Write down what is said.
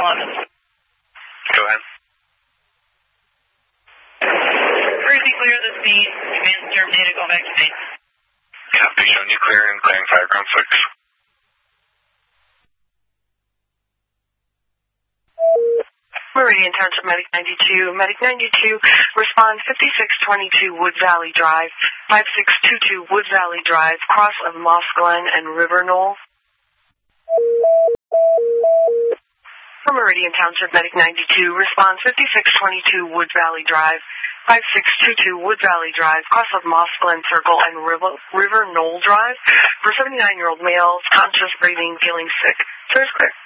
911. Go ahead. Briefly clear the scene. Command storm data, go back to base. Copy, showing you clear and clearing Fireground 6. Meridian Township Medic 92. Medic 92, respond 5622 Wood Valley Drive, 5622 Wood Valley Drive, cross of Moss Glen and River Knoll. For Meridian Township Medic 92, respond 5622 Wood Valley Drive, 5622 Wood Valley Drive, cross of Moss Glen Circle and River Knoll Drive, for 79-year-old male, conscious, breathing, feeling sick. Service clear.